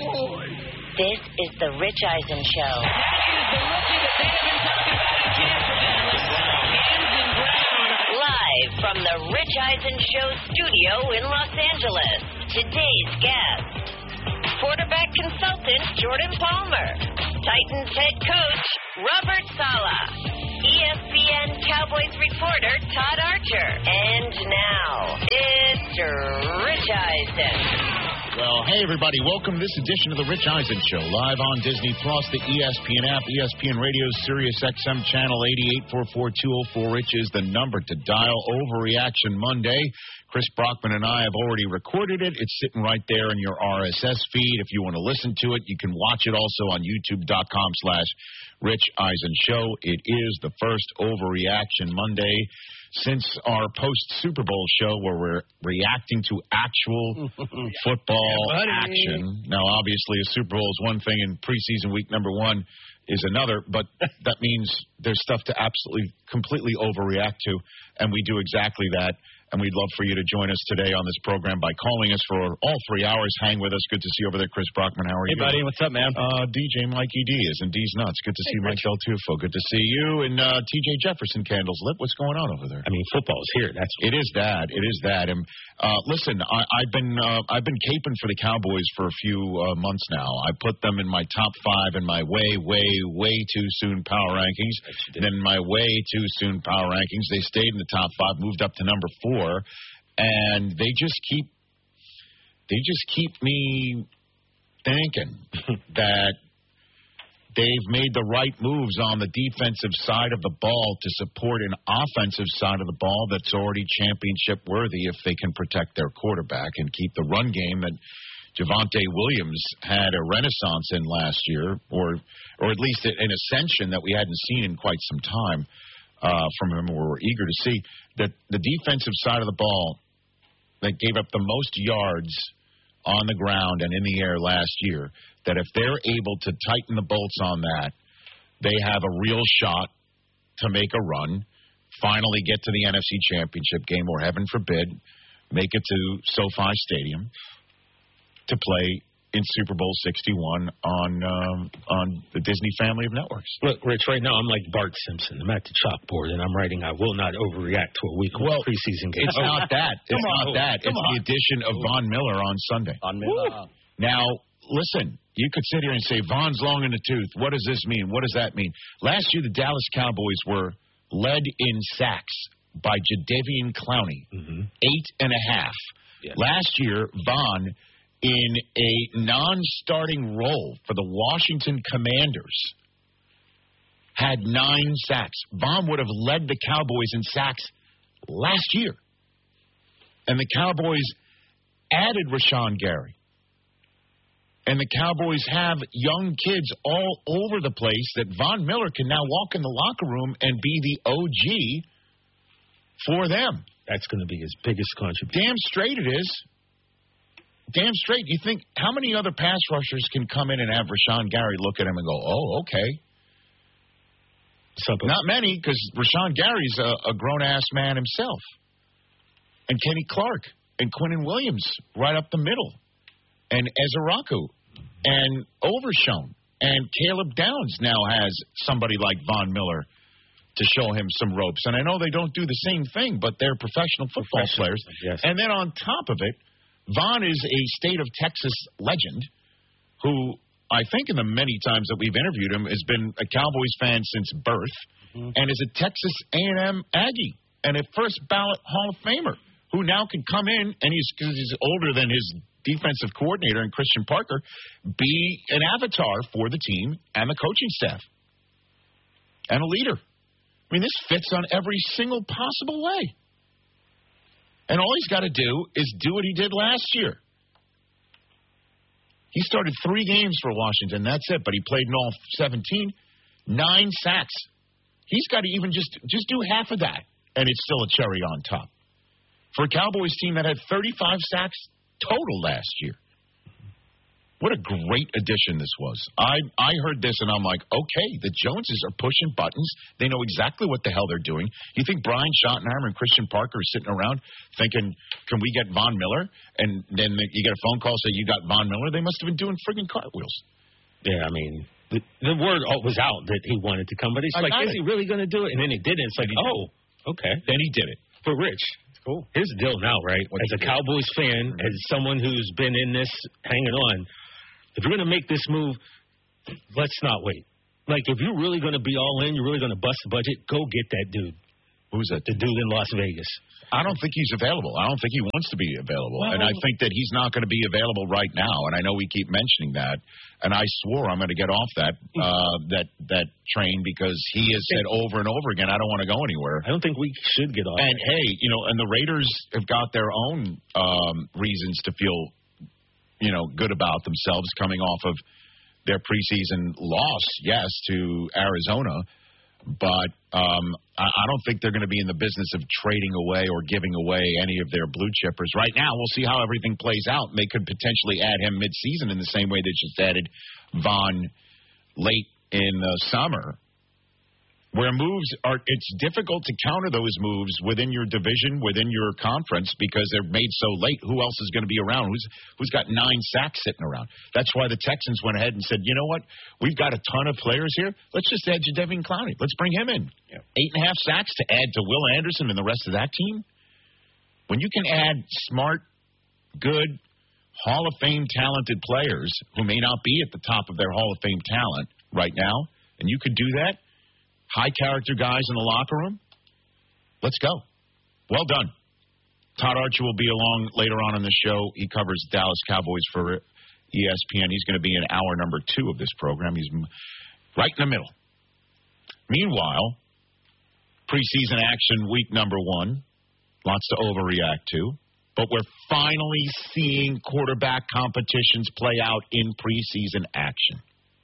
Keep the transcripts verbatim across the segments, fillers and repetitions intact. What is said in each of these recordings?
boy. This is the Rich Eisen Show. Live from the Rich Eisen Show studio in Los Angeles. Today's guest, quarterback consultant Jordan Palmer, Titans head coach Robert Saleh, E S P N Cowboys reporter Todd Archer, and now it's Rich Eisen. Well, hey, everybody. Welcome to this edition of the Rich Eisen Show, live on Disney Plus, the E S P N app, E S P N Radio, Sirius X M, channel eighty-eight, four four two oh four. Rich is the number to dial. Overreaction Monday. Chris Brockman and I have already recorded it. It's sitting right there in your R S S feed. If you want to listen to it, you can watch it also on youtube.com slash Rich Eisen Show. It is the first Overreaction Monday since our post-Super Bowl show where we're reacting to actual football yeah, action. Now, obviously, a Super Bowl is one thing and preseason week number one is another, but that means there's stuff to absolutely, completely overreact to, and we do exactly that. And we'd love for you to join us today on this program by calling us for all three hours. Hang with us. Good to see you over there, Chris Brockman. How are hey, you? Hey, buddy. What's up, man? Uh, D J Mikey D is in D's Nuts. Good to see hey, Mike Del Tufo. Good to see you. And uh, T J Jefferson Candles Lit. What's going on over there? I mean, football's here. That's what it is. That it is that. And uh, listen, I, I've been uh, I've been caping for the Cowboys for a few uh, months now. I put them in my top five in my way, way, way too soon power rankings. Then my way too soon power rankings. They stayed in the top five, moved up to number four. And they just keep, they just keep me thinking that they've made the right moves on the defensive side of the ball to support an offensive side of the ball that's already championship worthy if they can protect their quarterback and keep the run game that Javonte Williams had a renaissance in last year, or or at least an ascension that we hadn't seen in quite some time uh, from him. We're eager to see that the defensive side of the ball that gave up the most yards on the ground and in the air last year, that if they're able to tighten the bolts on that, they have a real shot to make a run, finally get to the N F C Championship game, or heaven forbid, make it to SoFi Stadium to play in Super Bowl sixty-one on um, on the Disney family of networks. Look, Rich, right now I'm like Bart Simpson. I'm at the chalkboard, and I'm writing, I will not overreact to a week well, preseason game. It's not that. It's Come not on. that. Come it's on. the addition of Von Miller on Sunday. Von Miller. Now, listen, you could sit here and say, Von's long in the tooth. What does this mean? What does that mean? Last year, the Dallas Cowboys were led in sacks by Jadeveon Clowney, mm-hmm. eight and a half. Yeah. Last year, Von, in a non-starting role for the Washington Commanders, had nine sacks. Von would have led the Cowboys in sacks last year. And the Cowboys added Rashawn Gary. And the Cowboys have young kids all over the place that Von Miller can now walk in the locker room and be the O G for them. That's going to be his biggest contribution. Damn straight it is. Damn straight. You think, how many other pass rushers can come in and have Rashawn Gary look at him and go, oh, okay. Something. Not many, because Rashawn Gary's a, a grown-ass man himself. And Kenny Clark and Quinnen Williams right up the middle. And Ezeraku and Overshown. And Caleb Downs now has somebody like Von Miller to show him some ropes. And I know they don't do the same thing, but they're professional football professional, players. Yes. And then on top of it, Von is a state of Texas legend who I think in the many times that we've interviewed him has been a Cowboys fan since birth mm-hmm. and is a Texas A and M Aggie and a first ballot Hall of Famer who now can come in and he's, cause he's older than his defensive coordinator and Christian Parker, be an avatar for the team and the coaching staff and a leader. I mean, this fits on every single possible way. And all he's got to do is do what he did last year. He started three games for Washington. That's it. But he played in all seventeen. Nine sacks. He's got to even just, just do half of that, and it's still a cherry on top. For a Cowboys team that had thirty-five sacks total last year. What a great addition this was. I, I heard this, and I'm like, okay, the Joneses are pushing buttons. They know exactly what the hell they're doing. You think Brian Schottenheimer and Christian Parker are sitting around thinking, can we get Von Miller? And then you get a phone call saying you got Von Miller. They must have been doing friggin' cartwheels. Yeah, I mean, the, the word was out that he wanted to come, but it's I like, is it. he really going to do it? And then he didn't. It's like, oh, okay. Then he did it. For Rich. Cool. Here's the deal now, right? What as a Cowboys fan, as someone who's been in this, hanging on, if you're going to make this move, let's not wait. Like, if you're really going to be all in, you're really going to bust the budget, go get that dude. Who's that? The dude in Las Vegas. I don't think he's available. I don't think he wants to be available. Well, and I think that he's not going to be available right now. And I know we keep mentioning that. And I swore I'm going to get off that uh, that that train because he has said over and over again, I don't want to go anywhere. I don't think we should get off. And, hey, you know, and the Raiders have got their own um, reasons to feel, you know, good about themselves coming off of their preseason loss, yes, to Arizona. But um, I, I don't think they're going to be in the business of trading away or giving away any of their blue chippers. Right now, we'll see how everything plays out. They could potentially add him midseason in the same way they just added Von late in the summer. Where moves are, it's difficult to counter those moves within your division, within your conference, because they're made so late. Who else is going to be around? Who's who's got nine sacks sitting around? That's why the Texans went ahead and said, you know what? We've got a ton of players here. Let's just add Jadeveon Clowney. Let's bring him in. Yeah. Eight and a half sacks to add to Will Anderson and the rest of that team. When you can add smart, good, Hall of Fame talented players who may not be at the top of their Hall of Fame talent right now, and you could do that, high-character guys in the locker room, let's go. Well done. Todd Archer will be along later on in the show. He covers Dallas Cowboys for E S P N. He's going to be in hour number two of this program. He's right in the middle. Meanwhile, preseason action week number one. Lots to overreact to. But we're finally seeing quarterback competitions play out in preseason action.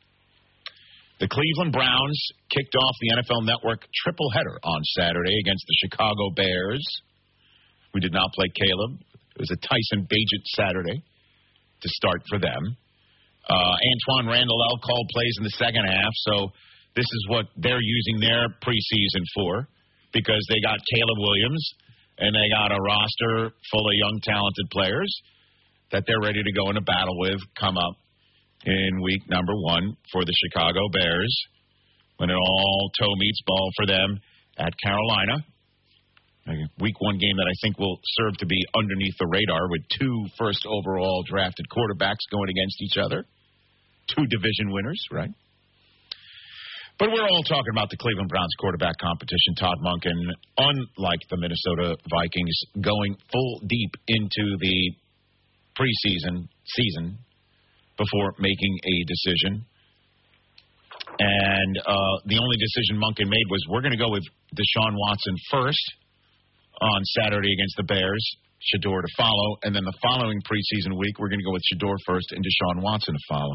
The Cleveland Browns kicked off the N F L Network triple header on Saturday against the Chicago Bears. We did not play Caleb. It was a Tyson Bagent Saturday to start for them. Uh, Antoine Randall called plays in the second half, so this is what they're using their preseason for because they got Caleb Williams and they got a roster full of young, talented players that they're ready to go into battle with come up in week number one for the Chicago Bears, when it all toe meets ball for them at Carolina. A week one game that I think will serve to be underneath the radar with two first overall drafted quarterbacks going against each other. Two division winners, right? But we're all talking about the Cleveland Browns quarterback competition. Todd Monken, unlike the Minnesota Vikings, going full deep into the preseason season before making a decision. And uh, the only decision Monken made was we're going to go with Deshaun Watson first on Saturday against the Bears, Shedeur to follow, and then the following preseason week we're going to go with Shedeur first and Deshaun Watson to follow.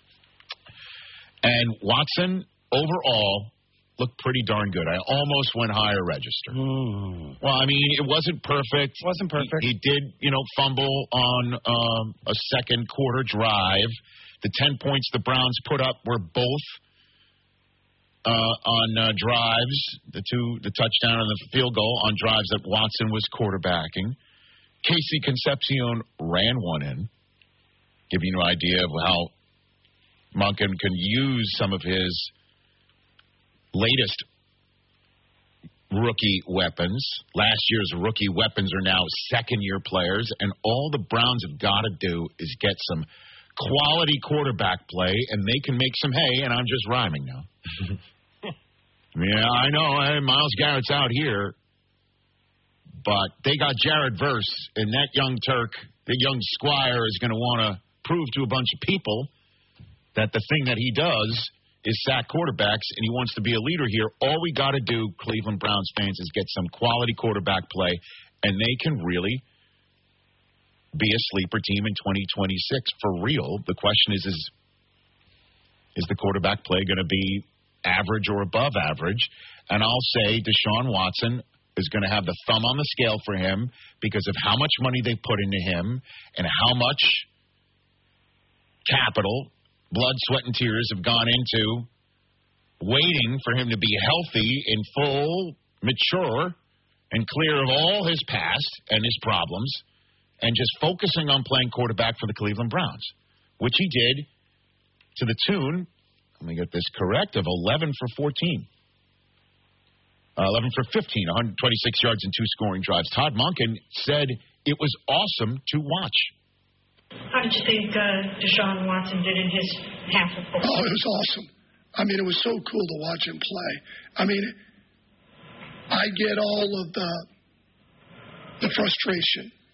And Watson, overall, looked pretty darn good. I almost went higher register. Mm. Well, I mean, it wasn't perfect. It wasn't perfect. He, he did, you know, fumble on um, a second quarter drive. The ten points the Browns put up were both uh, on uh, drives, the two, the touchdown and the field goal on drives that Watson was quarterbacking. Casey Concepcion ran one in, giving you an idea of how Monken can use some of his latest rookie weapons. Last year's rookie weapons are now second-year players, and all the Browns have got to do is get some quality quarterback play, and they can make some hay, and I'm just rhyming now. Yeah, I know. Hey, Myles Garrett's out here, but they got Jared Verse, and that young Turk, the young Squire, is going to want to prove to a bunch of people that the thing that he does is sack quarterbacks, and he wants to be a leader here. All we got to do, Cleveland Browns fans, is get some quality quarterback play, and they can really be a sleeper team in twenty twenty-six for real. The question is, is, is the quarterback play going to be average or above average? And I'll say Deshaun Watson is going to have the thumb on the scale for him because of how much money they put into him and how much capital, blood, sweat, and tears have gone into waiting for him to be healthy and full, mature, and clear of all his past and his problems, and just focusing on playing quarterback for the Cleveland Browns, which he did to the tune, let me get this correct, of eleven for fourteen. Uh, eleven for fifteen, one hundred twenty-six yards and two scoring drives. Todd Monken said it was awesome to watch. How did you think uh, Deshaun Watson did in his half of football? Oh, it was awesome. I mean, it was so cool to watch him play. I mean, I get all of the the frustration